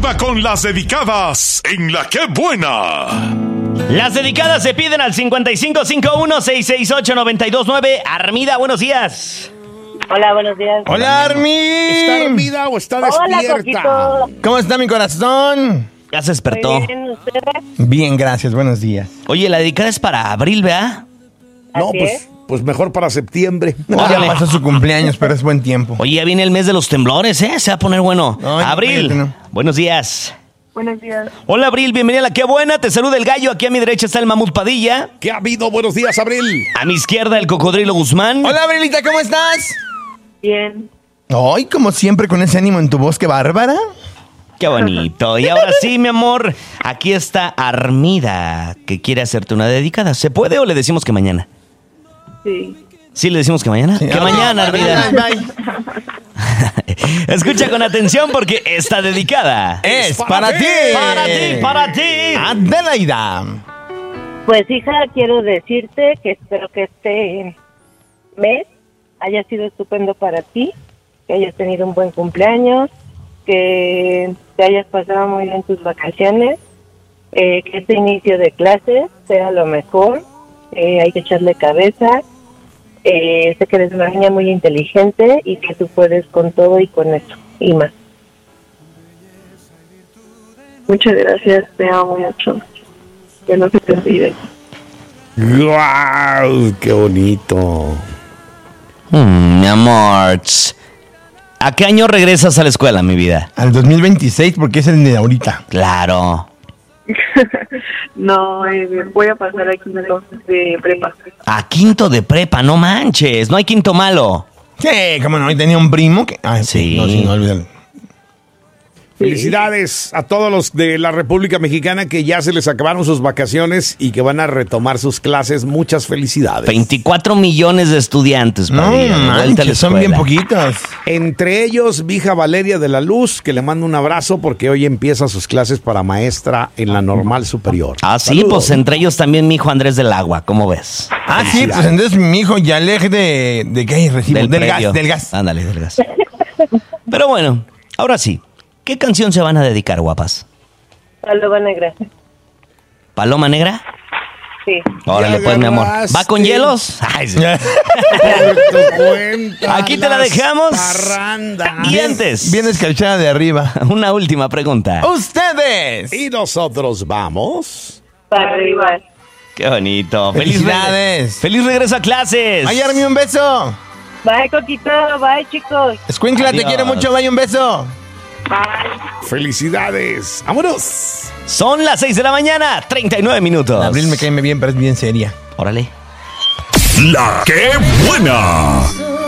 Ahora con las dedicadas en La Qué Buena. Las dedicadas se piden al 5551-668-929. Armida, buenos días. Hola, buenos días. Hola, Armi. ¿Está dormida o está despierta? Coquito. ¿Cómo está mi corazón? Ya se despertó. Muy bien, ¿ustedes? Bien, gracias, buenos días. Oye, la dedicada es para Abril, ¿verdad? No, Así es. pues mejor para septiembre. Ya pasó su cumpleaños, pero es buen tiempo. Oye, ya viene el mes de los temblores, ¿eh? Se va a poner bueno. Ay, Abril, cállate, no. buenos días. Buenos días. Hola, Abril, bienvenida a La Qué Buena. Te saluda el gallo. Aquí a mi derecha está el mamut Padilla. ¿Qué ha habido? Buenos días, Abril. A mi izquierda el cocodrilo Guzmán. Hola, Abrilita, ¿cómo estás? Bien. Ay, como siempre, con ese ánimo en tu voz, qué bárbara. Qué bonito. Y ahora sí, mi amor, aquí está Armida, que quiere hacerte una dedicada. ¿Se puede o le decimos que mañana? Sí. ¿Sí le decimos que mañana? Sí. Que mañana, Armida. Bye, bye. Escucha con atención porque está dedicada. Es para ti. Para ti. Adelaida. Pues, hija, quiero decirte que espero que este mes haya sido estupendo para ti, que hayas tenido un buen cumpleaños, que te hayas pasado muy bien tus vacaciones, que este inicio de clases sea lo mejor, hay que echarle cabeza. Sé que eres una niña muy inteligente y que tú puedes con todo y con eso y más. Muchas gracias, te amo mucho. Que no se te olvide. ¡Guau! ¡Qué bonito! Mi amor. ¿A qué año regresas a la escuela, mi vida? Al 2026, porque es el de ahorita. Claro. No, voy a pasar aquí de prepa. A quinto de prepa, no manches. No hay quinto malo. Sí, como no, hoy tenía un primo que... Ay, Sí. No, olvídalo. Felicidades a todos los de la República Mexicana que ya se les acabaron sus vacaciones y que van a retomar sus clases. Muchas felicidades. 24 millones de estudiantes, No, Padilla, de vuelta a la manches, son bien escuela. poquitos. Entre ellos, mi hija Valeria de la Luz, que le mando un abrazo porque hoy empieza sus clases para maestra en la normal superior. Ah, sí, Saludos. pues entre ellos también mi hijo Andrés del Agua, ¿cómo ves? Ah, sí, pues entonces mi hijo Yaleg de qué recibo, del predio. gas. Ándale, del gas. Pero bueno, ahora sí, ¿qué canción se van a dedicar, guapas? Paloma Negra. ¿Paloma Negra? Sí. Órale, Ya pues, mi amor. agarraste. ¿Va con hielos? Ay, sí. Por tu cuenta, Aquí te la las dejamos. parrandas. Y antes, Bien escarchada de arriba. una última pregunta. ¡Ustedes! Y nosotros vamos. Para arriba. Qué bonito. Felicidades. Feliz regreso a clases. ¡Ay, Armi, un beso! Bye, Coquito. Bye, chicos. Escuincla, te Adiós. quiero mucho, vaya un beso. Bye. Felicidades. ¡Vámonos! Son las 6 de la mañana, 39 minutos. Abril me cae bien, pero es bien seria. Órale. La Qué Buena.